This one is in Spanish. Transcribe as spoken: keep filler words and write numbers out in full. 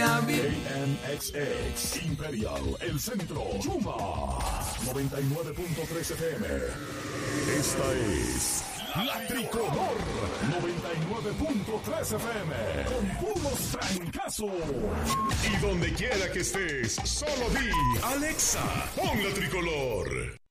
a mí. A M X X Imperial, el centro. Yuma noventa y nueve punto tres F M. Esta es La Tricolor noventa y nueve punto tres F M. Con puros trancazos. Y donde quiera que estés, solo di Alexa, pon La Tricolor.